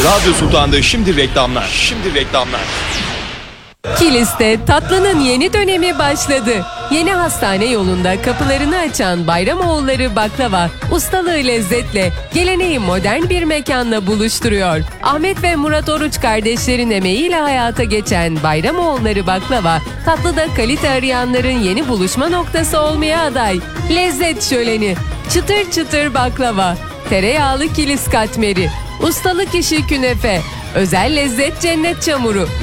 Radyo Sultan'da şimdi reklamlar. Kilis'te tatlının yeni dönemi başladı. Yeni hastane yolunda kapılarını açan Bayramoğulları Baklava, ustalığı lezzetle, geleneği modern bir mekanla buluşturuyor. Ahmet ve Murat Oruç kardeşlerin emeğiyle hayata geçen Bayramoğulları Baklava, tatlıda kalite arayanların yeni buluşma noktası olmaya aday. Lezzet şöleni, çıtır çıtır baklava, tereyağlı kilis katmeri, ustalık işi künefe, özel lezzet cennet çamuru.